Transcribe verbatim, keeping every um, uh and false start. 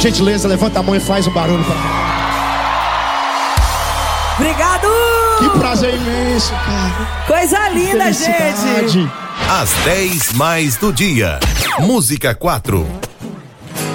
Gentileza, levanta a mão e faz um barulho pra mim. Obrigado! Que prazer imenso, cara. Coisa linda, gente. Às dez mais do dia. Música quatro.